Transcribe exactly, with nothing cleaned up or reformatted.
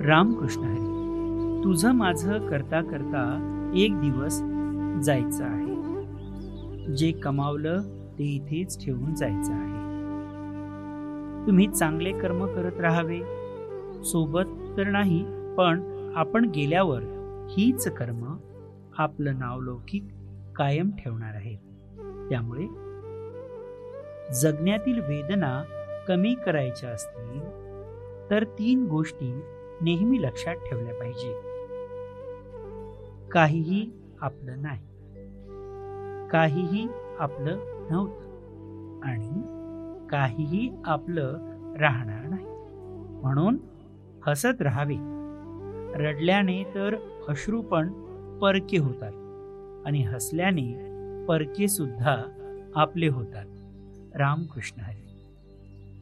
रामकृष्ण हरी. तुझं माझं करता करता एक दिवस जायचं आहे. जे कमावलं ते इथेच ठेवून जायचं आहे. तुम्ही चांगले कर्म करत राहावे. सोबत तर नाही, पण आपण गेल्यावर हीच कर्म आपलं नावलौकिक कायम ठेवणार आहे. त्यामुळे जगण्यातील वेदना कमी करायच्या असतील तर तीन गोष्टी नेहमी लक्षात ठेवल्या पाहिजे. काहीही आपलं नाही, काहीही आपलं नव्हतं आणि काहीही आपलं राहणार नाही. म्हणून हसत राहावे. रडल्याने तर अश्रू पण परके होतात आणि हसल्याने परके सुद्धा आपले होतात. रामकृष्ण हरी.